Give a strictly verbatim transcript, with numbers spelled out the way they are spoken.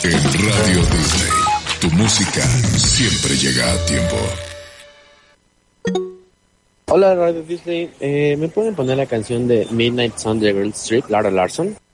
En Radio Disney, tu música siempre llega a tiempo. Hola Radio Disney, eh, ¿me pueden poner la canción de Midnight Sun de Girl Street, Lara Larson?